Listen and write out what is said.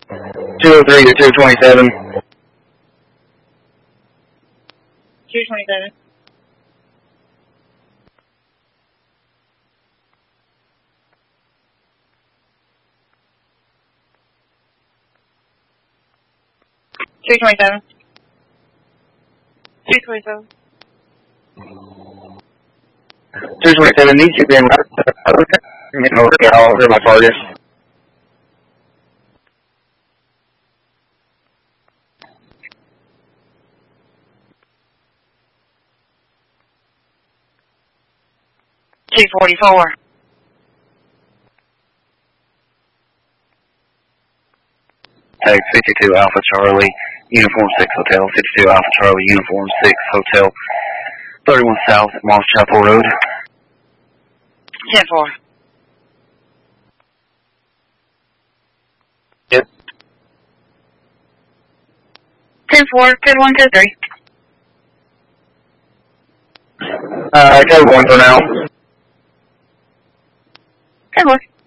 203 to 227. 227. Two 27. 227. 227 needs to be in my target. T44. Tag 52 Alpha Charlie, Uniform 6 Hotel, 52 Alpha Charlie, Uniform 6 Hotel, 31 South Moss Chapel Road. 10-4. Yep. 10-4, code 1, code 3. Code 1 for now. Code 1.